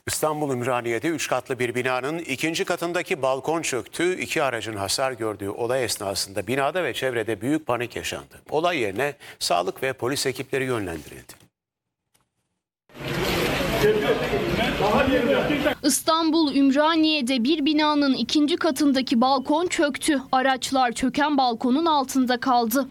İstanbul Ümraniye'de 3 katlı bir binanın ikinci katındaki balkon çöktü. 2 aracın hasar gördüğü olay esnasında binada ve çevrede büyük panik yaşandı. Olay yerine sağlık ve polis ekipleri yönlendirildi. İstanbul Ümraniye'de bir binanın ikinci katındaki balkon çöktü. Araçlar çöken balkonun altında kaldı.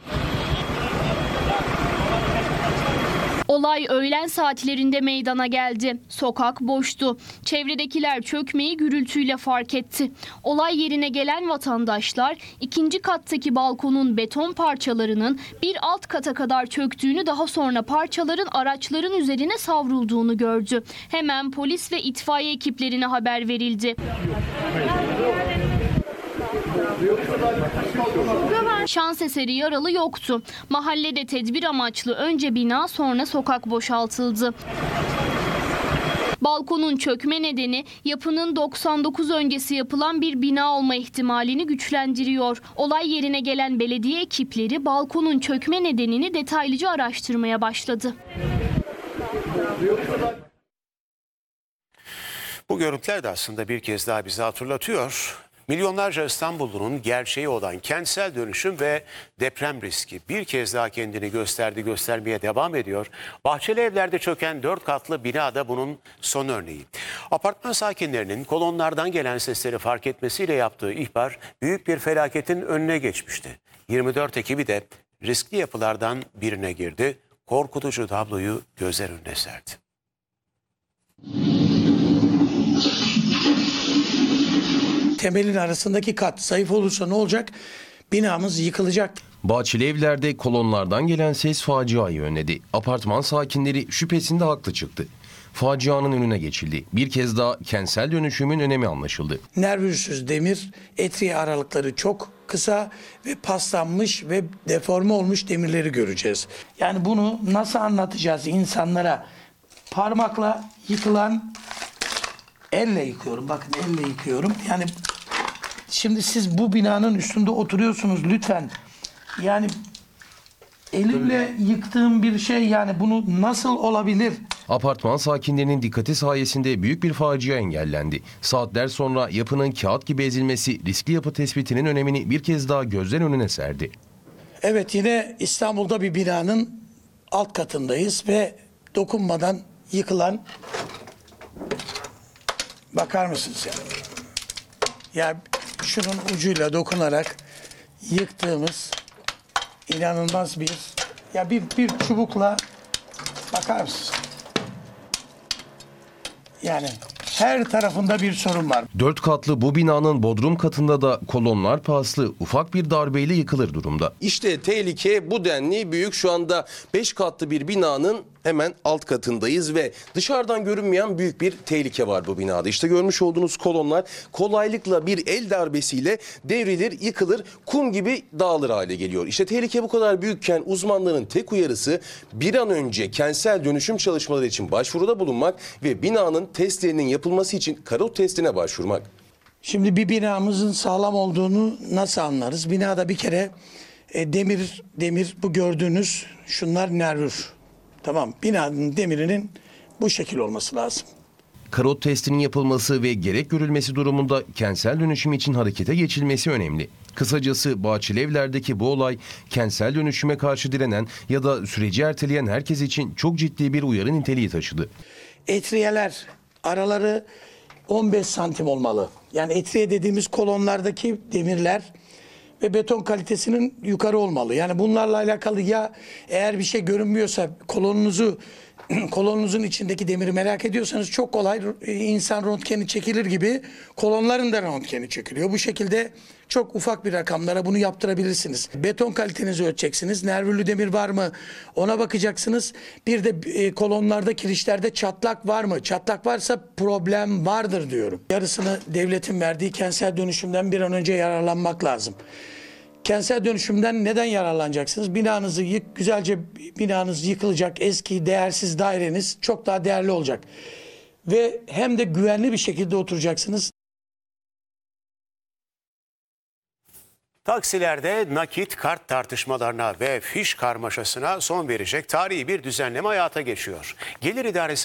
Olay öğlen saatlerinde meydana geldi. Sokak boştu. Çevredekiler çökmeyi gürültüyle fark etti. Olay yerine gelen vatandaşlar ikinci kattaki balkonun beton parçalarının bir alt kata kadar çöktüğünü, daha sonra parçaların araçların üzerine savrulduğunu gördü. Hemen polis ve itfaiye ekiplerine haber verildi. Şans eseri yaralı yoktu. Mahallede tedbir amaçlı önce bina, sonra sokak boşaltıldı. Balkonun çökme nedeni yapının 99 öncesi yapılan bir bina olma ihtimalini güçlendiriyor. Olay yerine gelen belediye ekipleri balkonun çökme nedenini detaylıca araştırmaya başladı. Bu görüntüler de aslında bir kez daha bize hatırlatıyor. Milyonlarca İstanbullunun gerçeği olan kentsel dönüşüm ve deprem riski bir kez daha kendini göstermeye devam ediyor. Bahçeli Evler'de çöken 4 katlı bina da bunun son örneği. Apartman sakinlerinin kolonlardan gelen sesleri fark etmesiyle yaptığı ihbar büyük bir felaketin önüne geçmişti. 24 ekibi de riskli yapılardan birine girdi. Korkutucu tabloyu gözler önüne serdi. Temelin arasındaki kat zayıf olursa ne olacak? Binamız yıkılacak. Bahçeli Evler'de kolonlardan gelen ses faciayı önledi. Apartman sakinleri şüphesinde haklı çıktı. Facianın önüne geçildi. Bir kez daha kentsel dönüşümün önemi anlaşıldı. Nervürsüz demir, etriye aralıkları çok kısa ve paslanmış ve deforme olmuş demirleri göreceğiz. Yani bunu nasıl anlatacağız insanlara? Parmakla yıkılan, elle yıkıyorum. Bakın elle yıkıyorum. Yani şimdi siz bu binanın üstünde oturuyorsunuz lütfen. Yani elimle yıktığım bir şey, yani bunu nasıl olabilir? Apartman sakinlerinin dikkati sayesinde büyük bir facia engellendi. Saatler sonra yapının kağıt gibi ezilmesi riskli yapı tespitinin önemini bir kez daha gözler önüne serdi. Evet, yine İstanbul'da bir binanın alt katındayız ve dokunmadan yıkılan, bakar mısınız ya? Ya şunun ucuyla dokunarak yıktığımız inanılmaz bir, ya bir çubukla, bakar mısınız? Yani her tarafında bir sorun var. 4 katlı bu binanın bodrum katında da kolonlar paslı, ufak bir darbeyle yıkılır durumda. İşte tehlike bu denli büyük. Şu anda 5 katlı bir binanın hemen alt katındayız ve dışarıdan görünmeyen büyük bir tehlike var bu binada. İşte görmüş olduğunuz kolonlar kolaylıkla bir el darbesiyle devrilir, yıkılır, kum gibi dağılır hale geliyor. İşte tehlike bu kadar büyükken uzmanların tek uyarısı bir an önce kentsel dönüşüm çalışmaları için başvuruda bulunmak ve binanın testlerinin yapılması için karot testine başvurmak. Şimdi bir binamızın sağlam olduğunu nasıl anlarız? Binada bir kere demir, bu gördüğünüz şunlar nervür. Tamam, binanın demirinin bu şekil olması lazım. Karot testinin yapılması ve gerek görülmesi durumunda kentsel dönüşüm için harekete geçilmesi önemli. Kısacası Bahçeli Evler'deki bu olay kentsel dönüşüme karşı direnen ya da süreci erteleyen herkes için çok ciddi bir uyarı niteliği taşıdı. Etriyeler araları 15 santim olmalı. Yani etriye dediğimiz kolonlardaki demirler ve beton kalitesinin yukarı olmalı. Yani bunlarla alakalı, ya eğer bir şey görünmüyorsa kolonunuzun içindeki demiri merak ediyorsanız çok kolay, insan röntgeni çekilir gibi kolonların da röntgeni çekiliyor. Bu şekilde çok ufak bir rakamlara bunu yaptırabilirsiniz. Beton kalitenizi ölçeceksiniz. Nervürlü demir var mı? Ona bakacaksınız. Bir de kolonlarda, kirişlerde çatlak var mı? Çatlak varsa problem vardır diyorum. Yarısını devletin verdiği kentsel dönüşümden bir an önce yararlanmak lazım. Kentsel dönüşümden neden yararlanacaksınız? Güzelce binanız yıkılacak, eski değersiz daireniz çok daha değerli olacak. Ve hem de güvenli bir şekilde oturacaksınız. Taksilerde nakit kart tartışmalarına ve fiş karmaşasına son verecek tarihi bir düzenleme hayata geçiyor. Gelir İdaresi